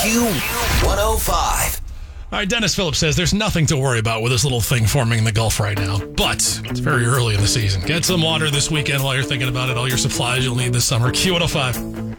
Q105. All right, Dennis Phillips says there's nothing to worry about with this little thing forming in the Gulf right now, but it's very early in the season. Get some water this weekend while you're thinking about it. All your supplies you'll need this summer. Q105.